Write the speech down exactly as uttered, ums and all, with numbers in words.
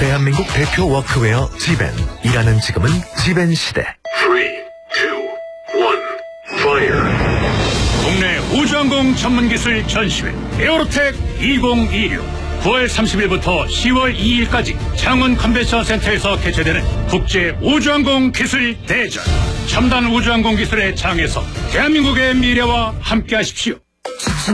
대한민국 대표 워크웨어 지벤. 일하는 지금은 지벤 시대. 삼, 이, 일, fire. 국내 우주항공 전문기술 전시회 에어로텍 이천이십육 구월 삼십일부터 시월 이일까지 창원 컨벤션 센터에서 개최되는 국제 우주항공 기술 대전. 첨단 우주항공 기술의 장에서 대한민국의 미래와 함께하십시오.